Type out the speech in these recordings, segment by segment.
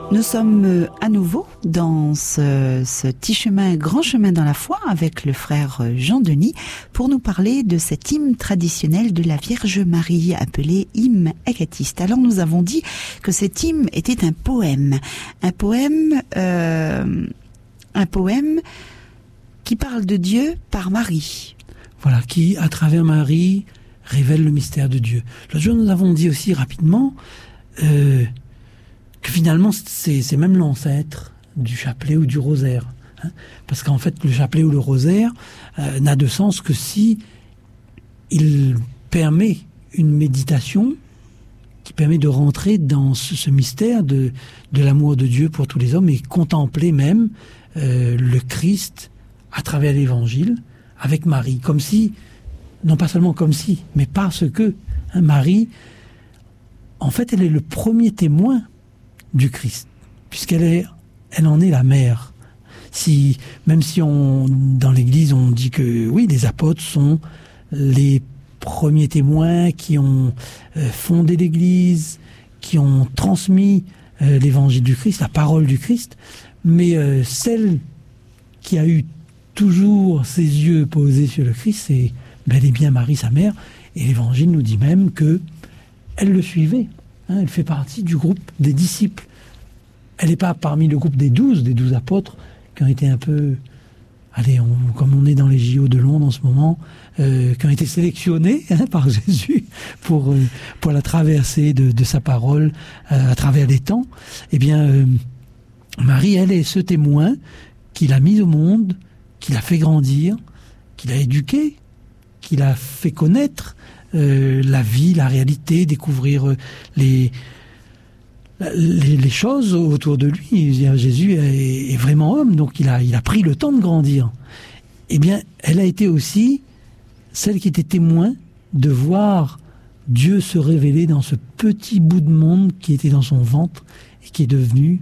Nous sommes à nouveau dans ce petit chemin, grand chemin dans la foi avec le frère Jean-Denis pour nous parler de cet hymne traditionnel de la Vierge Marie appelé hymne hérétiste. Alors nous avons dit que cet hymne était un poème qui parle de Dieu par Marie. Voilà, qui à travers Marie révèle le mystère de Dieu. L'autre jour nous avons dit aussi rapidement que finalement c'est même l'ancêtre du chapelet ou du rosaire, hein, parce qu'en fait le chapelet ou le rosaire n'a de sens que si il permet une méditation qui permet de rentrer dans ce mystère de l'amour de Dieu pour tous les hommes et contempler même le Christ à travers l'Évangile avec Marie, comme si, non pas seulement comme si, mais parce que Marie, en fait, elle est le premier témoin du Christ, puisqu'elle en est la mère. Même si dans l'Église on dit que oui, les apôtres sont les premiers témoins qui ont fondé l'Église, qui ont transmis l'Évangile du Christ, la parole du Christ, mais celle qui a eu toujours ses yeux posés sur le Christ, c'est bel et bien Marie, sa mère, et l'Évangile nous dit même que elle le suivait. Elle fait partie du groupe des disciples. Elle n'est pas parmi le groupe des 12 apôtres qui ont été un peu, comme on est dans les JO de Londres en ce moment, qui ont été sélectionnés par Jésus pour la traversée de sa parole à travers les temps. Eh bien, Marie, elle est ce témoin qui l'a mise au monde, qui l'a fait grandir, qui l'a éduqué, qui l'a fait connaître la vie, la réalité, découvrir les choses autour de lui. Jésus est vraiment homme, donc il a pris le temps de grandir. Eh bien, elle a été aussi celle qui était témoin de voir Dieu se révéler dans ce petit bout de monde qui était dans son ventre et qui est devenu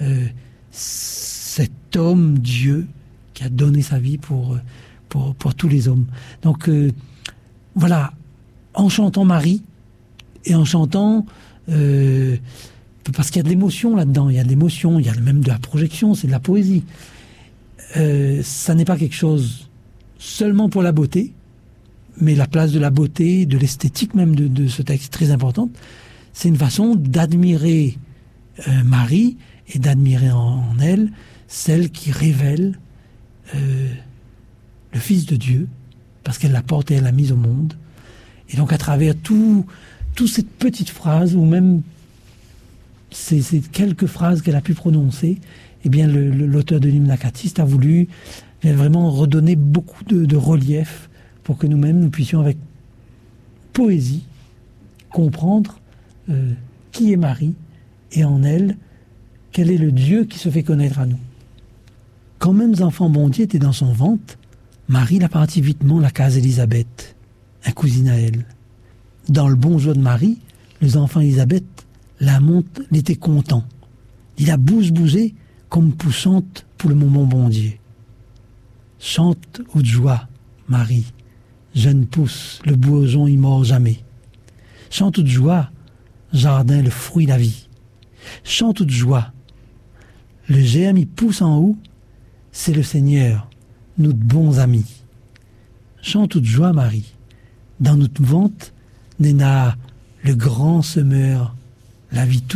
cet homme Dieu qui a donné sa vie pour tous les hommes. Donc voilà, en chantant Marie et en chantant parce qu'il y a de l'émotion là-dedans, il y a de l'émotion, il y a même de la projection, c'est de la poésie. Ça n'est pas quelque chose seulement pour la beauté, mais la place de la beauté, de l'esthétique même de ce texte est très importante. C'est une façon d'admirer Marie et d'admirer en elle celle qui révèle le Fils de Dieu, parce qu'elle l'a porté, elle l'a mise au monde. Et donc à travers toutes ces petites phrases, ou même ces quelques phrases qu'elle a pu prononcer, eh bien l'auteur de l'hymne acatiste a voulu vraiment redonner beaucoup de relief pour que nous-mêmes nous puissions avec poésie comprendre qui est Marie et en elle quel est le Dieu qui se fait connaître à nous. Quand même enfant bon Dieu était dans son ventre, Marie la partit vitement la case Élisabeth, un cousin à elle. Dans le bon joie de Marie, les enfants Élisabeth la monte, l'était content. Il a bougé comme poussante pour le moment bon Dieu. Chante ou de joie, Marie, jeune pousse, le bourgeon y mord jamais. Chante ou de joie, jardin le fruit la vie. Chante ou de joie, le germe y pousse en haut, c'est le Seigneur, nous de bons amis. Chante ou de joie, Marie, dans notre ventre, n'est le grand semeur, la vie